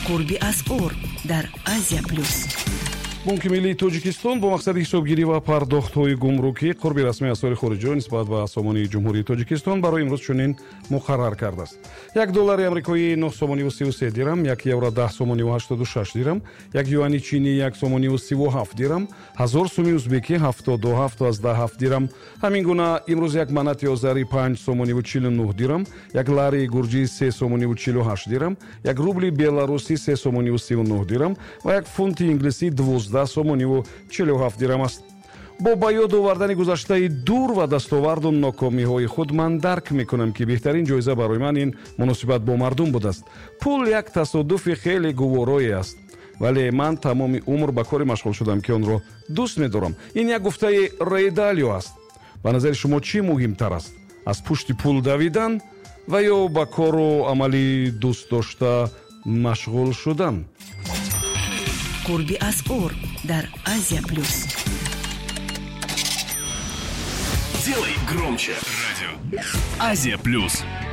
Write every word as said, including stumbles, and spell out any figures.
قربی از اور در آسیا پلوس. بانک ملی توجیکستان با مقصد حسابگیری و پرداخت‌های گمرکی قربی رسمی اسعار خارجی نسبت به سامانه جمهوری توجیکستان برای امروز چنین مقرر کرده است. یک دلار آمریکایی نه سومانی و سی و سه دیرم، یک یورو ده سومانی و هشتاد و شش دیرم، یک یوانی چینی یک سومانی و سی و هفت دیرم، هزار سومی ازبکی هفتاد و هفت و از ده هفت دیرم. همین گونه امروز یک منات آذری پنج سومانی و چهل و نه دیرم، یک لاری گرجی سه سومانی و چهل و هشت دیرم، یک روبل بلاروسی سه سومانی و سی و نه دیرم و یک فونت انگلیسی دوازده سومانی و چهل و هفت دیرم است. با ба ёд овардани гузаштаи дур ва дастоварду нокомиҳои худ ман дарк мекунам ки беҳтарин ҷоиза барои ман ин муносибат бо мардум будааст. пул як тасодуфи хеле гуворое аст, вале ман тамоми умр ба коре машғул шудам ки онро дӯст медорам. ин як гуфтаи рей далио аст. ба назари шумо чӣ муҳимтар аст, аз пушти пул давидан ва ё ба кору амали дӯст дошта машғул шудан? قربی از اور در آسیا پلюс. Делай громче. Радио Азия Плюс.